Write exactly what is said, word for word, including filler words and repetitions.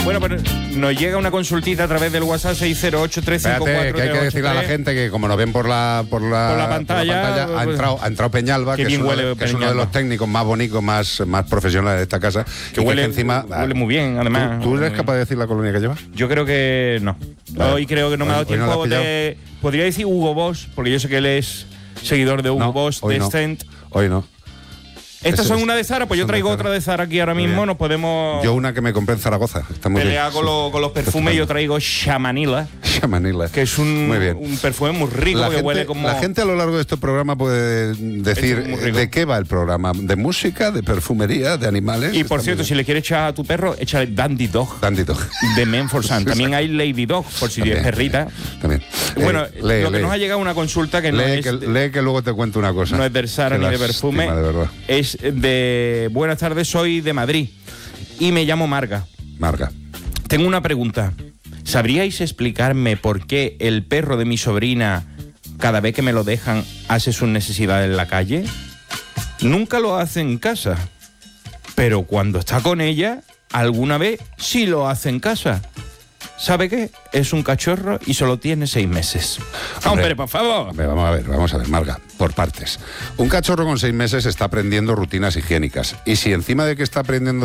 Bueno, pues nos llega una consultita a través del WhatsApp seis cero ocho tres cinco cuatro. Espérate, que hay que decirle a la gente que como nos ven por la por la, por la pantalla, por la pantalla ha, entrado, ha entrado Peñalba, que, es uno, de, que es uno de los técnicos más bonitos, más, más profesionales de esta casa. Que huele, que encima, huele muy bien, además. ¿Tú, tú eres capaz de decir la colonia que lleva? Yo creo que no. Vale. Hoy creo que no me ha dado tiempo no de... Podría decir Hugo Boss, porque yo sé que él es seguidor de Hugo no, Boss, de no. Stent. Hoy no. Estas Ese son es, una de Zara, pues yo traigo de otra de Zara aquí ahora mismo, nos podemos... Yo una que me compré en Zaragoza. Está muy pelear bien, con, sí. lo, con los perfumes, yo traigo Shamanila. Shamanila. Que es un, muy bien. un perfume muy rico, la que gente, huele como... La gente a lo largo de este programa puede decir de qué va el programa. ¿De música, de perfumería, de animales? Y por cierto, si le quieres echar a tu perro, échale Dandy Dog. Dandy Dog. De Menfor Sun. También hay Lady Dog, por si es perrita. También. Bueno, eh, lee, lo que lee. nos ha llegado una consulta que lee no es... Que, de, lee que luego te cuento una cosa. No es de Zara ni de perfume. De verdad. Es de... Buenas tardes, soy de Madrid y me llamo Marga. Marga. Tengo una pregunta. ¿Sabríais explicarme por qué el perro de mi sobrina, cada vez que me lo dejan, hace sus necesidades en la calle? Nunca lo hace en casa, pero cuando está con ella, alguna vez sí lo hace en casa. ¿Sabe qué? Es un cachorro y solo tiene seis meses. Hombre, hombre por favor. Hombre, vamos a ver, vamos a ver, Marga, por partes. Un cachorro con seis meses está aprendiendo rutinas higiénicas. Y si encima de que está aprendiendo